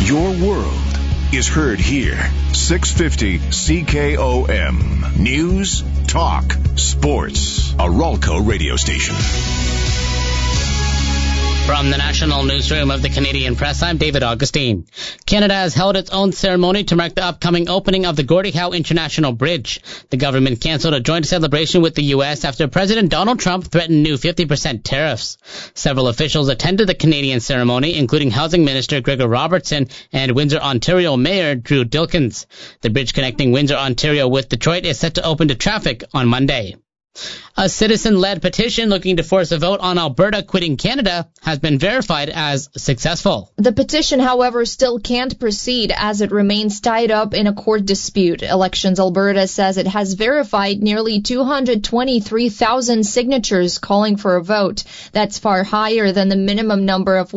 Your world is heard here. 650 CKOM. News, talk, sports. A Ralco radio station. From the National Newsroom of the Canadian Press, I'm David Augustine. Canada has held its own ceremony to mark the upcoming opening of the Gordie Howe International Bridge. The government canceled a joint celebration with the U.S. after President Donald Trump threatened new 50% tariffs. Several officials attended the Canadian ceremony, including Housing Minister Gregor Robertson and Windsor, Ontario Mayor Drew Dilkens. The bridge connecting Windsor, Ontario with Detroit is set to open to traffic on Monday. A citizen-led petition looking to force a vote on Alberta quitting Canada has been verified as successful. The petition, however, still can't proceed as it remains tied up in a court dispute. Elections Alberta says it has verified nearly 223,000 signatures calling for a vote. That's far higher than the minimum number of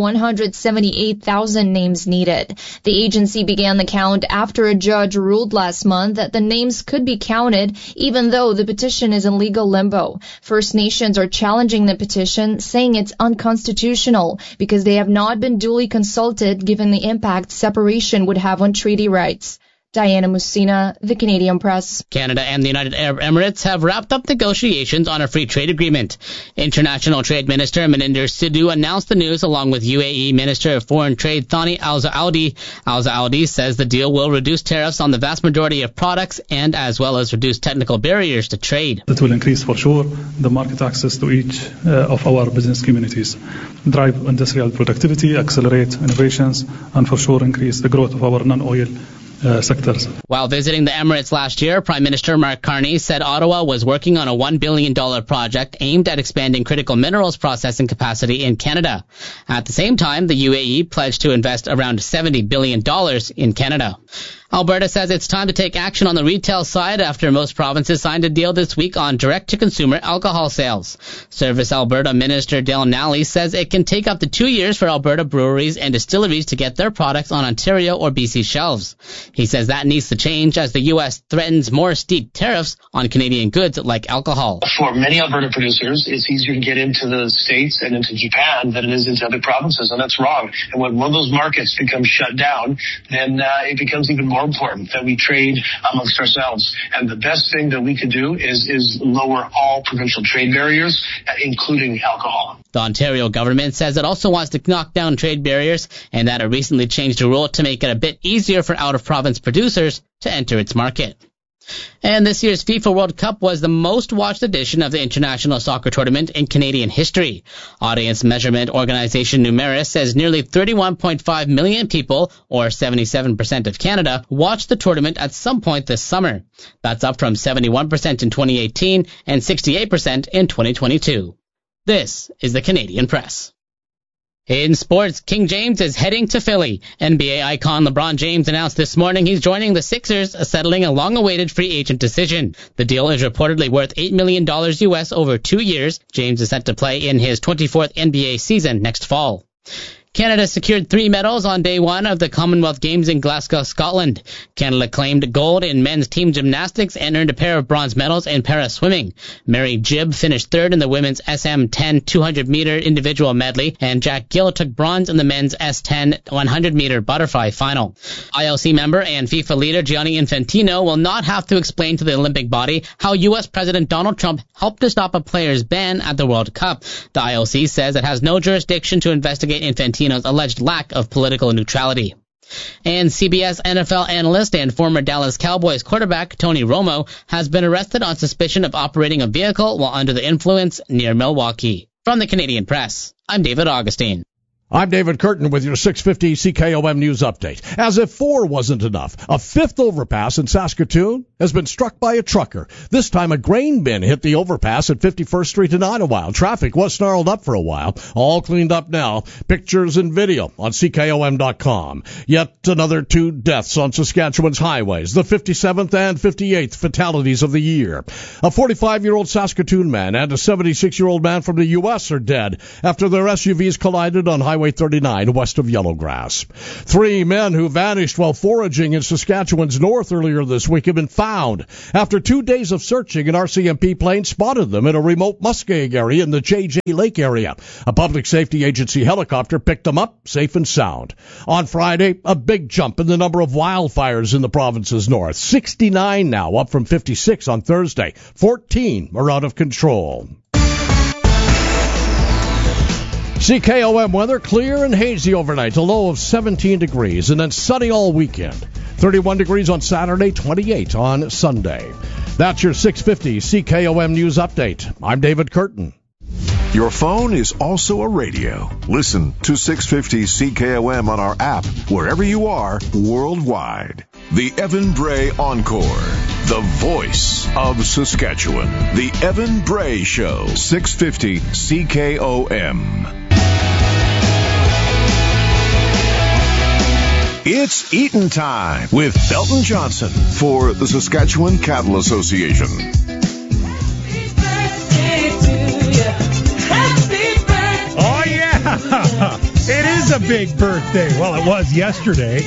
178,000 names needed. The agency began the count after a judge ruled last month that the names could be counted even though the petition is in legal limbo. First Nations are challenging the petition, saying it's unconstitutional because they have not been duly consulted given the impact separation would have on treaty rights. Diana Musina, The Canadian Press. Canada and the United Arab Emirates have wrapped up negotiations on a free trade agreement. International Trade Minister Maninder Sidhu announced the news along with UAE Minister of Foreign Trade Thani Al-Zaoudi. Al-Zaoudi says the deal will reduce tariffs on the vast majority of products and as well as reduce technical barriers to trade. It will increase for sure the market access to each of our business communities, drive industrial productivity, accelerate innovations, and for sure increase the growth of our non-oil sectors. While visiting the Emirates last year, Prime Minister Mark Carney said Ottawa was working on a $1 billion project aimed at expanding critical minerals processing capacity in Canada. At the same time, the UAE pledged to invest around $70 billion in Canada. Alberta says it's time to take action on the retail side after most provinces signed a deal this week on direct-to-consumer alcohol sales. Service Alberta Minister Dale Nally says it can take up to 2 years for Alberta breweries and distilleries to get their products on Ontario or BC shelves. He says that needs to change as the U.S. threatens more steep tariffs on Canadian goods like alcohol. For many Alberta producers, it's easier to get into the States and into Japan than it is into other provinces, and that's wrong. And when one of those markets becomes shut down, then it becomes even more important that we trade amongst ourselves. And the best thing that we could do is lower all provincial trade barriers, including alcohol. The Ontario government says it also wants to knock down trade barriers and that it recently changed a rule to make it a bit easier for out-of-province producers to enter its market. And this year's FIFA World Cup was the most watched edition of the international soccer tournament in Canadian history. Audience measurement organization Numeris says nearly 31.5 million people, or 77% of Canada, watched the tournament at some point this summer. That's up from 71% in 2018 and 68% in 2022. This is the Canadian Press. In sports, King James is heading to Philly. NBA icon LeBron James announced this morning he's joining the Sixers, settling a long-awaited free agent decision. The deal is reportedly worth $8 million US over 2 years. James is set to play in his 24th NBA season next fall. Canada secured 3 medals on day 1 of the Commonwealth Games in Glasgow, Scotland. Canada claimed gold in men's team gymnastics and earned a pair of bronze medals in para-swimming. Mary Gibb finished 3rd in the women's SM10 200-meter individual medley, and Jack Gill took bronze in the men's S10 100-meter butterfly final. IOC member and FIFA leader Gianni Infantino will not have to explain to the Olympic body how U.S. President Donald Trump helped to stop a player's ban at the World Cup. The IOC says it has no jurisdiction to investigate Infantino's alleged lack of political neutrality. And CBS NFL analyst and former Dallas Cowboys quarterback Tony Romo has been arrested on suspicion of operating a vehicle while under the influence near Milwaukee. From the Canadian Press, I'm David Augustine. I'm David Curtin with your 650 CKOM News Update. As if 4 wasn't enough, a 5th overpass in Saskatoon has been struck by a trucker. This time a grain bin hit the overpass at 51st Street in Idlewild. Traffic was snarled up for a while. All cleaned up now. Pictures and video on CKOM.com. Yet another 2 deaths on Saskatchewan's highways. The 57th and 58th fatalities of the year. A 45-year-old Saskatoon man and a 76-year-old man from the U.S. are dead after their SUVs collided on Highway Highway 39 west of Yellowgrass. 3 men who vanished while foraging in Saskatchewan's north earlier this week have been found. After 2 days of searching, an RCMP plane spotted them in a remote muskeg area in the JJ Lake area. A public safety agency helicopter picked them up safe and sound. On Friday, a big jump in the number of wildfires in the province's north. 69 now, up from 56 on Thursday. 14 are out of control. CKOM weather, clear and hazy overnight, a low of 17 degrees, and then sunny all weekend. 31 degrees on Saturday, 28 on Sunday. That's your 650 CKOM News Update. I'm David Curtin. Your phone is also a radio. Listen to 650 CKOM on our app, wherever you are, worldwide. The Evan Bray Encore, the voice of Saskatchewan. The Evan Bray Show, 650 CKOM. It's Eaton Time with Belton Johnson for the Saskatchewan Cattle Association. Oh, yeah. It is a big birthday. Well, it was yesterday.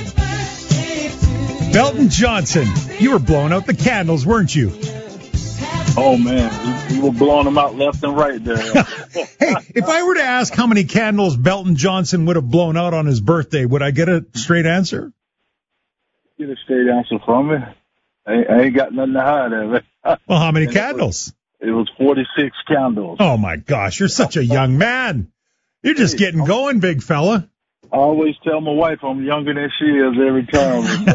Belton Johnson, you were blowing out the candles, weren't you? Oh, man. We were blowing them out left and right there. Hey, if I were to ask how many candles Belton Johnson would have blown out on his birthday, would I get a straight answer? Get a straight answer from me. I ain't got nothing to hide of it. Well, how many candles? It was 46 candles. Oh, my gosh. You're such a young man. You're just getting going, big fella. I always tell my wife I'm younger than she is every time.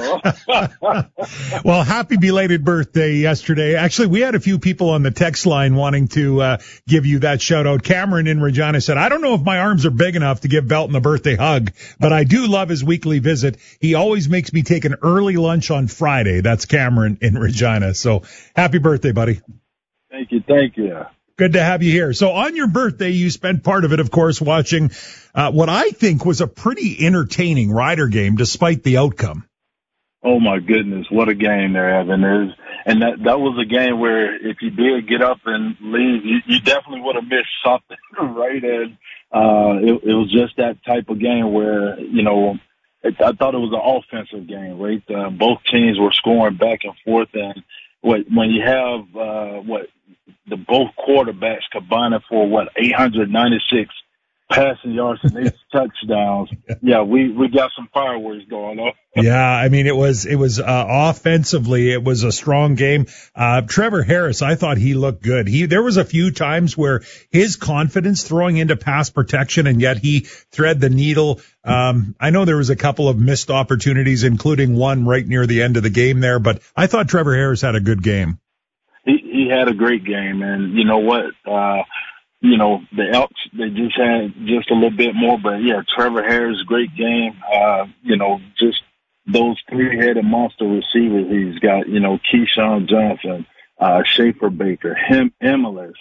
Well, happy belated birthday yesterday. Actually, we had a few people on the text line wanting to give you that shout out. Cameron in Regina said, I don't know if my arms are big enough to give Belton a birthday hug, but I do love his weekly visit. He always makes me take an early lunch on Friday. That's Cameron in Regina. So happy birthday, buddy. Thank you. Thank you. Good to have you here. So on your birthday, you spent part of it, of course, watching what I think was a pretty entertaining Rider game, despite the outcome. Oh, my goodness. What a game there, Evan. And that was a game where if you did get up and leave, you definitely would have missed something, right? And it was just that type of game where, I thought it was an offensive game, right? Both teams were scoring back and forth. And when you have the both quarterbacks combining for 896 passing yards and 8 touchdowns. Yeah, we got some fireworks going on. Yeah, I mean it was offensively it was a strong game. Trevor Harris, I thought he looked good. There was a few times where his confidence throwing into pass protection and yet he thread the needle. I know there was a couple of missed opportunities, including one right near the end of the game there, but I thought Trevor Harris had a good game. He had a great game, and you know what? The Elks, they just had just a little bit more, but yeah, Trevor Harris, great game. Just those 3-headed monster receivers he's got, Keyshawn Johnson, Schaefer Baker, Emilus,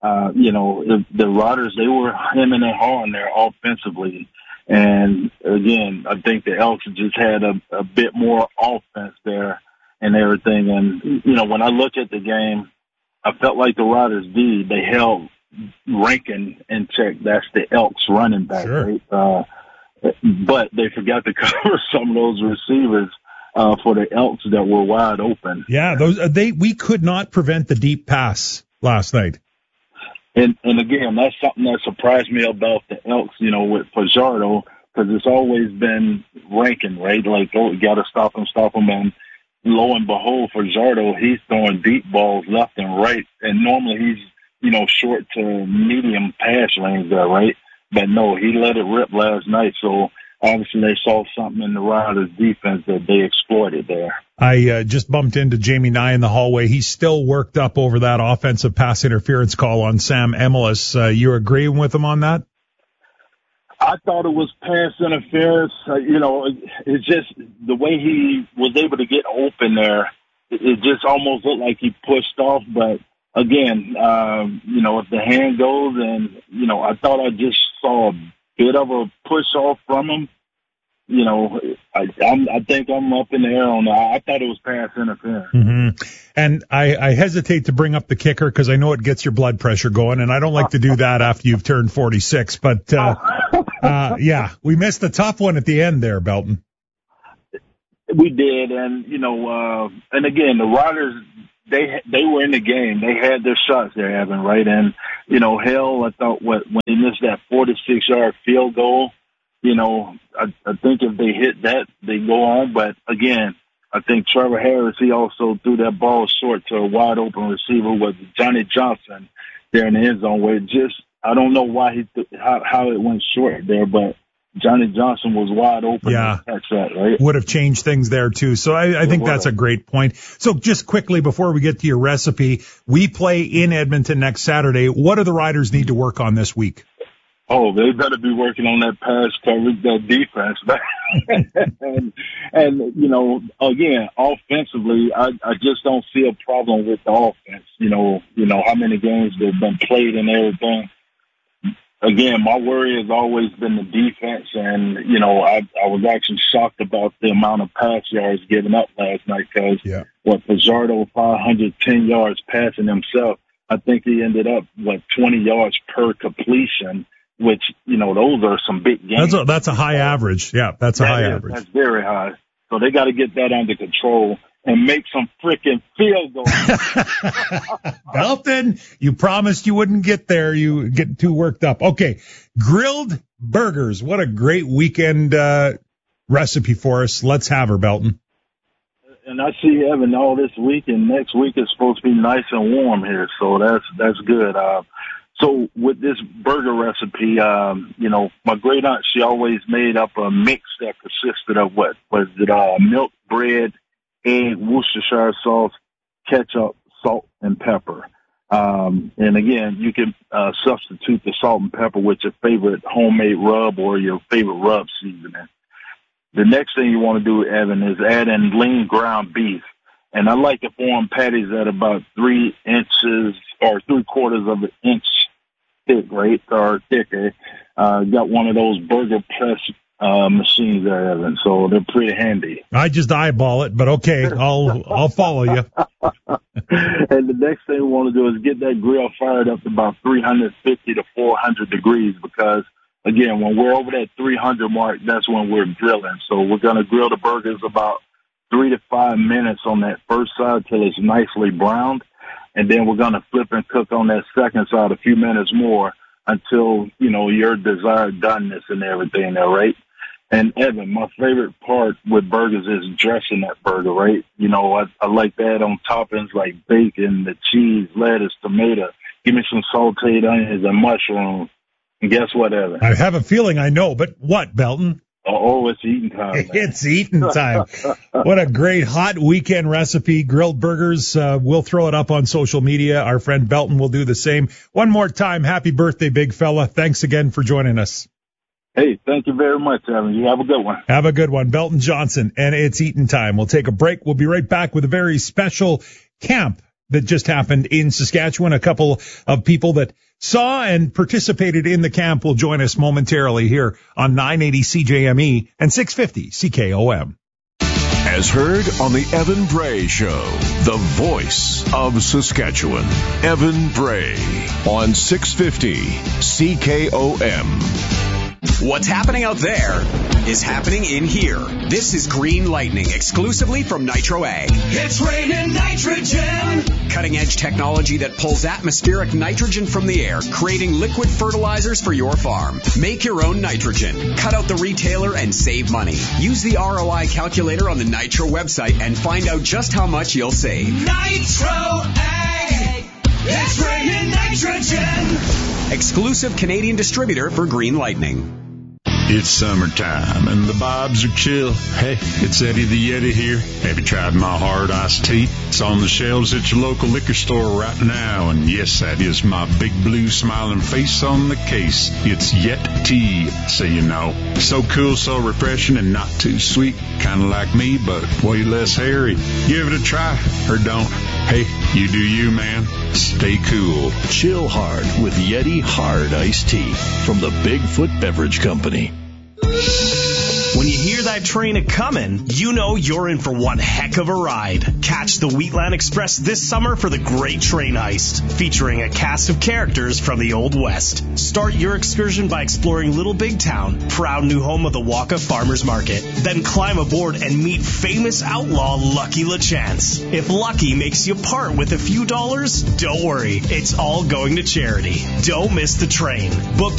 the Riders, they were hemming and hawing there offensively. And again, I think the Elks just had a bit more offense there and everything. And, when I look at the game, I felt like the Riders they held Rankin in check. That's the Elks running back, sure. Right? But they forgot to cover some of those receivers for the Elks that were wide open. Yeah, we could not prevent the deep pass last night. And again, that's something that surprised me about the Elks, with Fajardo, because it's always been Rankin, right? Like, you got to stop him. And lo and behold, Fajardo, he's throwing deep balls left and right. And normally he's, short to medium pass range there, right? But no, he let it rip last night. So obviously they saw something in the Riders defense that they exploited there. I just bumped into Jamie Nye in the hallway. He's still worked up over that offensive pass interference call on Sam Emilus. You agreeing with him on that? I thought it was pass interference. It's just the way he was able to get open there. It just almost looked like he pushed off. But again, if the hand goes and, I thought I just saw a bit of a push off from him. I think I'm up in the air on that. I thought it was pass interference. Mm-hmm. And I hesitate to bring up the kicker because I know it gets your blood pressure going, and I don't like to do that after you've turned 46. But Yeah, we missed the tough one at the end there, Belton. We did, and and again, the Riders, they were in the game. They had their shots there, Evan, right? And hell, I thought when they missed that 46-yard field goal, I think if they hit that, they go on. But again, I think Trevor Harris, he also threw that ball short to a wide open receiver with Johnny Johnson there in the end zone. Where I don't know why how it went short there, but Johnny Johnson was wide open. Yeah. To catch that, right? Would have changed things there too. So I think that's a great point. So just quickly before we get to your recipe, we play in Edmonton next Saturday. What do the Riders need to work on this week? Oh, they better be working on that pass coverage, that defense. and again, offensively, I just don't see a problem with the offense. How many games they've been played and everything. Again, my worry has always been the defense, and, I was actually shocked about the amount of pass yards given up last night because Fajardo 510 yards passing himself. I think he ended up, 20 yards per completion, which, those are some big games. That's a high average. Yeah, that's a high average. That's very high. So they got to get that under control and make some freaking field goals. Belton, you promised you wouldn't get there. You get too worked up. Okay, grilled burgers. What a great weekend recipe for us. Let's have her, Belton. And I see Evan all this week, and next week is supposed to be nice and warm here, so that's good. So with this burger recipe, my great aunt, she always made up a mix that consisted of milk, bread, egg, Worcestershire sauce, ketchup, salt, and pepper. And again, you can substitute the salt and pepper with your favorite homemade rub or your favorite rub seasoning. The next thing you want to do, Evan, is add in lean ground beef. And I like to form patties at about 3 inches or 3/4 of an inch thick, right, or thicker. Got one of those burger press machines there, Evan, so they're pretty handy. I just eyeball it, but okay, I'll follow you. And the next thing we want to do is get that grill fired up to about 350 to 400 degrees because, again, when we're over that 300 mark, that's when we're grilling. So we're going to grill the burgers about 3 to 5 minutes on that first side till it's nicely browned. And then we're going to flip and cook on that second side a few minutes more until, your desired doneness and everything there, right? And Evan, my favorite part with burgers is dressing that burger, right? I like that on toppings like bacon, the cheese, lettuce, tomato. Give me some sauteed onions and mushrooms. And guess what, Evan? I have a feeling I know, but what, Belton? Oh, it's eating time. Man. It's eating time. What a great hot weekend recipe. Grilled burgers. We'll throw it up on social media. Our friend Belton will do the same. One more time, happy birthday, big fella. Thanks again for joining us. Hey, thank you very much, Evan. You have a good one. Have a good one. Belton Johnson, and it's eating time. We'll take a break. We'll be right back with a very special camp that just happened in Saskatchewan. A couple of people that saw and participated in the camp will join us momentarily here on 980 CJME and 650 CKOM. As heard on the Evan Bray Show, the voice of Saskatchewan. Evan Bray on 650 CKOM. What's happening out there is happening in here. This is Green Lightning, exclusively from Nitro Ag. It's raining nitrogen! Cutting-edge technology that pulls atmospheric nitrogen from the air, creating liquid fertilizers for your farm. Make your own nitrogen. Cut out the retailer and save money. Use the ROI calculator on the Nitro website and find out just how much you'll save. Nitro Ag! It's raining nitrogen! Exclusive Canadian distributor for Green Lightning. It's summertime and the vibes are chill. Hey, it's Eddie the Yeti here. Have you tried my hard iced tea? It's on the shelves at your local liquor store right now. And yes, that is my big blue smiling face on the case. It's Yet Tea, so you know. So cool, so refreshing, and not too sweet. Kind of like me, but way less hairy. Give it a try, or don't. Hey, you do you, man. Stay cool. Chill hard with Yeti Hard Iced Tea from the Bigfoot Beverage Company. When you hear that train a-comin', you know you're in for one heck of a ride. Catch the Wheatland Express this summer for the Great Train Heist, featuring a cast of characters from the Old West. Start your excursion by exploring Little Big Town, proud new home of the Waka Farmers Market. Then climb aboard and meet famous outlaw Lucky LaChance. If Lucky makes you part with a few dollars, don't worry, it's all going to charity. Don't miss the train. Book